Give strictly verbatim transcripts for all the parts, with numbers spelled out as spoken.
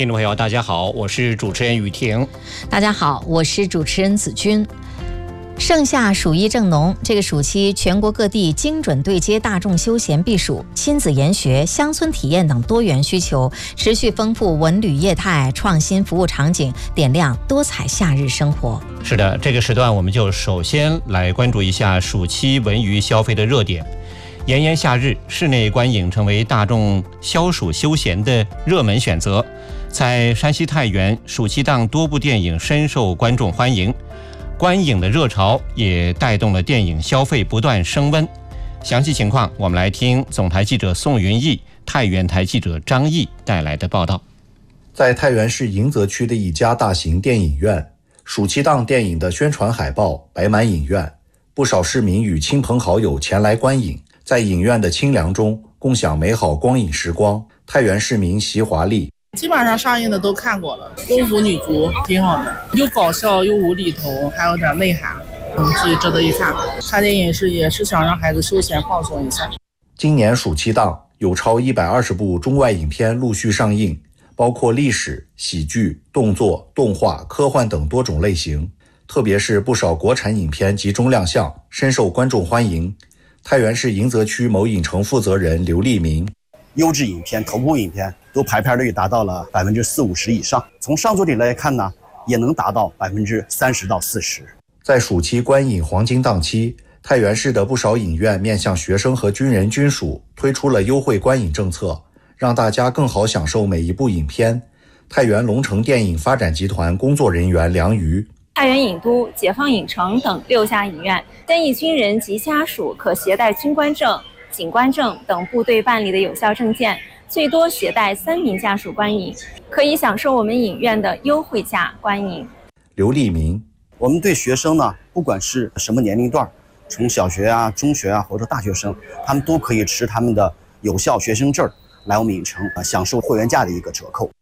听众朋友大家好，我是主持人雨婷。 大家好，我是主持人子君。盛夏暑意正浓，这个暑期全国各地精准对接大众休闲避暑、亲子研学、乡村体验等多元需求，持续丰富文旅业态，创新服务场景，点亮多彩夏日生活。 是的，这个时段我们就首先来关注一下暑期文娱消费的热点。炎炎夏日，室内观影成为大众消暑休闲的热门选择。在山西太原，暑期档多部电影深受观众欢迎，观影的热潮也带动了电影消费不断升温。详细情况，我们来听总台记者宋云逸、太原台记者张毅带来的报道。 在太原市迎泽区的一家大型电影院，暑期档电影的宣传海报摆满影院，不少市民与亲朋好友前来观影，在影院的清凉中共享美好光影时光。太原市民席华丽， 基本上上映的都看过了，功夫女足挺好的，又搞笑又无厘头，还有点内涵，嗯，所以值得一看。看电影是也是想让孩子休闲放松一下。 今年暑期档有超一百二十部中外影片陆续上映，包括历史、喜剧、动作、动画、科幻等多种类型，特别是不少国产影片集中亮相，深受观众欢迎。太原市迎泽区某影城负责人刘立明， 优质影片、头部影片都排片率达到了百分之四五十以上，从上座率来看呢，也能达到百分之三十到四十。 在暑期观影黄金档期，太原市的不少影院面向学生和军人军属推出了优惠观影政策，让大家更好享受每一部影片。太原龙城电影发展集团工作人员梁瑜， 太原影都、解放影城等六家影院，建议军人及家属可携带军官证、警官证等部队办理的有效证件，最多携带三名家属观影，可以享受我们影院的优惠价观影。 刘立明， 我们对学生呢，不管是什么年龄段，从小学啊、中学啊，或者大学生，他们都可以持他们的有效学生证来我们影城啊，享受会员价的一个折扣。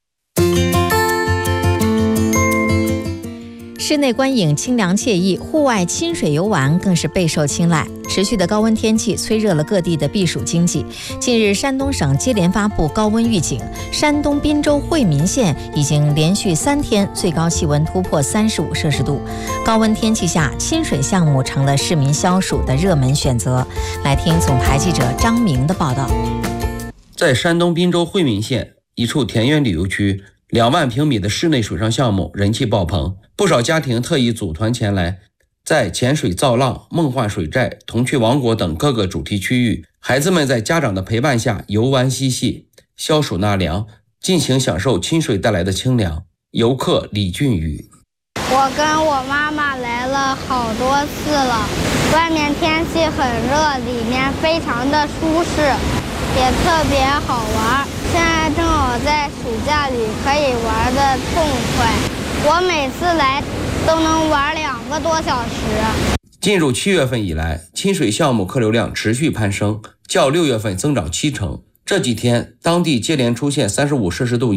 室内观影清凉惬意，户外亲水游玩更是备受青睐。持续的高温天气催热了各地的避暑经济。近日，山东省接连发布高温预警，山东滨州惠民县已经连续三天最高气温突破三十五摄氏度。高温天气下，亲水项目成了市民消暑的热门选择。来听总台记者张明的报道。 在山东滨州惠民县一处田园旅游区，两万平米的室内水上项目人气爆棚，不少家庭特意组团前来，在潜水造浪、梦幻水寨、童趣王国等各个主题区域，孩子们在家长的陪伴下游玩嬉戏，消暑纳凉，尽情享受亲水带来的清凉。游客李俊宇， 我跟我妈妈来了好多次了，外面天气很热，里面非常的舒适，也特别好玩。现在正好在暑假里可以玩得痛快，我每次来都能玩两个多小时。 进入七月份以来，亲水项目客流量持续攀升，较六月份增长七成。这几天，当地接连出现三十五摄氏度